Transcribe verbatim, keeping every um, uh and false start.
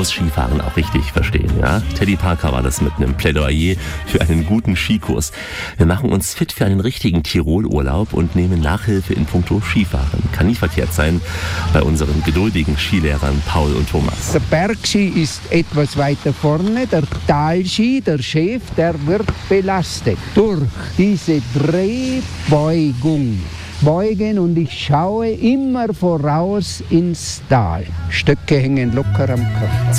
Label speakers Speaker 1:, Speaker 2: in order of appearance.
Speaker 1: muss Skifahren auch richtig verstehen. Ja? Teddy Parker war das mit einem Plädoyer für einen guten Skikurs. Wir machen uns fit für einen richtigen Tirolurlaub und nehmen Nachhilfe in puncto Skifahren. Kann nicht verkehrt sein bei unseren geduldigen Skilehrern Paul und Thomas.
Speaker 2: Der Bergski ist etwas weiter vorne, der Talski, der Chef, der wird belastet durch diese Drehbeugung. Beugen und ich schaue immer voraus ins Tal. Stöcke hängen locker am Körper.